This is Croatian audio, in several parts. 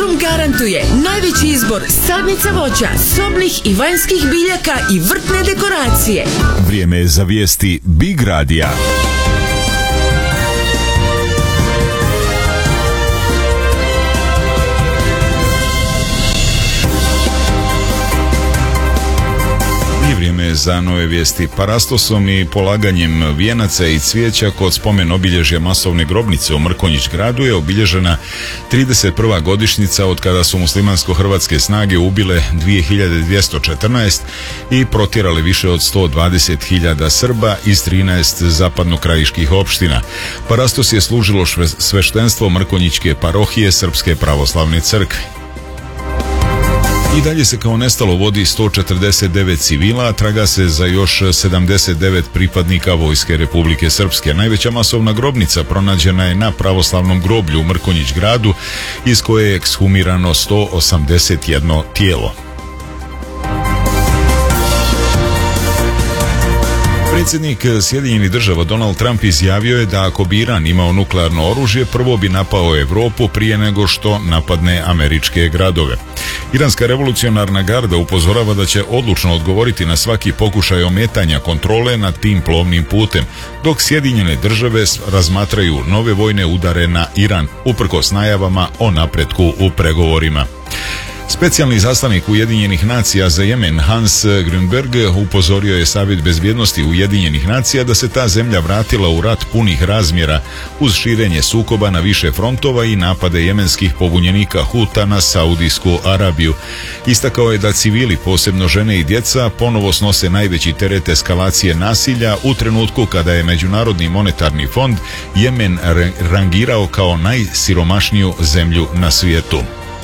Agrum garantuje najveći izbor sadnica voća, sobnih i vanjskih biljaka i vrtne dekoracije. Vrijeme je za vijesti Big Radija. Vrijeme za nove vijesti. Parastosom i polaganjem vijenaca i cvijeća kod spomen obilježja masovne grobnice u Mrkonjić gradu je obilježena 31. godišnjica od kada su muslimansko-hrvatske snage ubile 2214 i protjerale više od 120.000 Srba iz 13 zapadnokrajiških opština. Parastos je služilo sveštenstvo Mrkonjićke parohije Srpske pravoslavne crkve. I dalje se kao nestalo vodi 149 civila, a traga se za još 79 pripadnika Vojske Republike Srpske. Najveća masovna grobnica pronađena je na pravoslavnom groblju u Mrkonjić gradu, iz koje je ekshumirano 181 tijelo. Predsjednik Sjedinjenih država Donald Trump izjavio je da ako bi Iran imao nuklearno oružje, prvo bi napao Europu prije nego što napadne američke gradove. Iranska revolucionarna garda upozorava da će odlučno odgovoriti na svaki pokušaj ometanja kontrole nad tim plovnim putem, dok Sjedinjene države razmatraju nove vojne udare na Iran, uprkos najavama o napretku u pregovorima. Specijalni izaslanik Ujedinjenih nacija za Jemen Hans Grünberg upozorio je Savjet bezbjednosti Ujedinjenih nacija da se ta zemlja vratila u rat punih razmjera uz širenje sukoba na više frontova i napade jemenskih pobunjenika Huta na Saudijsku Arabiju. Istakao je da civili, posebno žene i djeca, ponovo snose najveći teret eskalacije nasilja u trenutku kada je Međunarodni monetarni fond Jemen rangirao kao najsiromašniju zemlju na svijetu.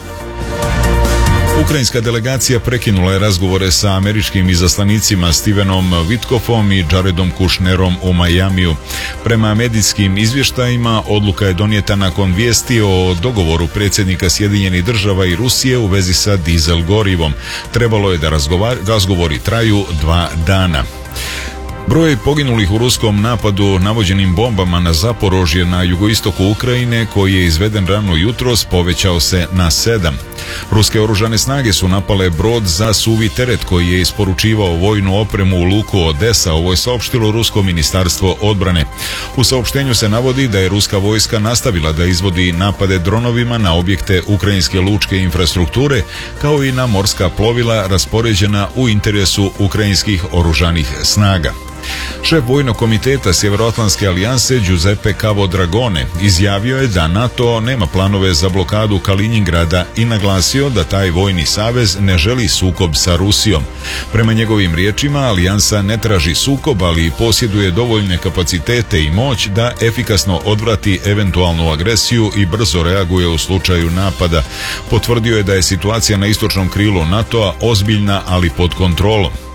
Ukrajinska delegacija prekinula je razgovore sa američkim izaslanicima Stevenom Witkoffom i Jaredom Kushnerom u Majamiju. Prema medijskim izvještajima odluka je donijeta nakon vijesti o dogovoru predsjednika Sjedinjenih država i Rusije u vezi sa dizel gorivom. Trebalo je da razgovori traju 2 dana. Broj poginulih u ruskom napadu navođenim bombama na Zaporožje na jugoistoku Ukrajine, koji je izveden rano jutros, povećao se na 7. Ruske oružane snage su napale brod za suvi teret koji je isporučivao vojnu opremu u luku Odesa, ovo je saopštilo Rusko ministarstvo odbrane. U saopštenju se navodi da je ruska vojska nastavila da izvodi napade dronovima na objekte ukrajinske lučke infrastrukture, kao i na morska plovila raspoređena u interesu ukrajinskih oružanih snaga. Šef vojnog komiteta Sjevernoatlantske alijanse Giuseppe Cavo Dragone izjavio je da NATO nema planove za blokadu Kaliningrada i naglasio da taj vojni savez ne želi sukob sa Rusijom. Prema njegovim riječima, alijansa ne traži sukob, ali posjeduje dovoljne kapacitete i moć da efikasno odvrati eventualnu agresiju i brzo reaguje u slučaju napada. Potvrdio je da je situacija na istočnom krilu NATO-a ozbiljna, ali pod kontrolom.